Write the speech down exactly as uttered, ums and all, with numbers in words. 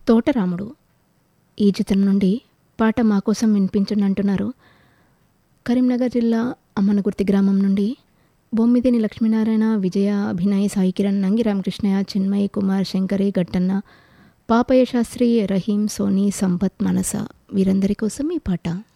తోటరాముడు ఈ చిత్రం నుండి పాట మా కోసం వినిపించండి అంటున్నారు. కరీంనగర్ జిల్లా అమ్మనగుర్తి గ్రామం నుండి బొమ్మిదిని లక్ష్మీనారాయణ, విజయ, అభినయ్, సాయి కిరణ్, నంగి రామకృష్ణయ్య, చిన్మయ్, కుమార్, శంకరి, గట్టన్న, పాపయ్య శాస్త్రి, రహీం, సోని, సంపత్, మనస వీరందరి కోసం ఈ పాట.